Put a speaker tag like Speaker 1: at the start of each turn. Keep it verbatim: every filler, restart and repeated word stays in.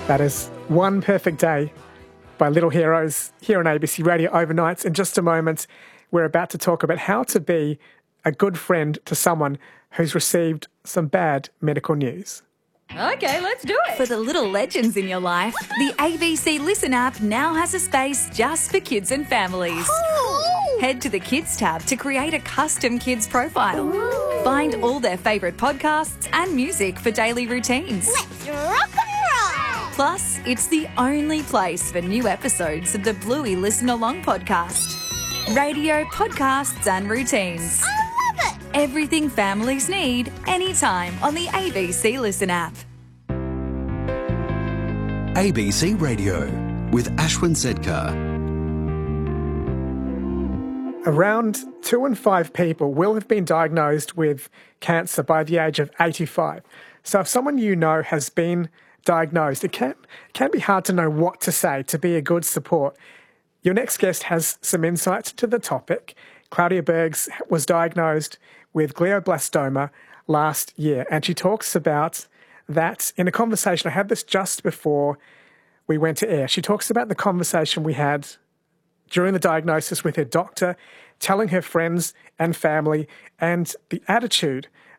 Speaker 1: That is One Perfect Day by Little Heroes here on A B C Radio Overnights. In just a moment, we're about to talk about how to be a good friend to someone who's received some bad medical news.
Speaker 2: Okay, let's do it.
Speaker 3: For the little legends in your life, the A B C Listen app now has a space just for kids and families.
Speaker 4: Cool.
Speaker 3: Head to the Kids tab to create a custom kids profile.
Speaker 4: Ooh.
Speaker 3: Find all their favourite podcasts and music for daily routines.
Speaker 4: Let's rock and roll.
Speaker 3: Plus, it's the only place for new episodes of the Bluey Listen Along podcast. Radio, podcasts and routines.
Speaker 4: I love it.
Speaker 3: Everything families need, anytime on the A B C Listen app.
Speaker 5: A B C Radio with Ashwin Sedkar.
Speaker 1: Around two in five people will have been diagnosed with cancer by the age of eighty-five. So if someone you know has been diagnosed, it can, can be hard to know what to say to be a good support. Your next guest has some insights to the topic. Claudia Bergs was diagnosed with glioblastoma last year, and she talks about that in a conversation. I had this just before we went to air. She talks about the conversation we had during the diagnosis with her doctor, telling her friends and family, and the attitude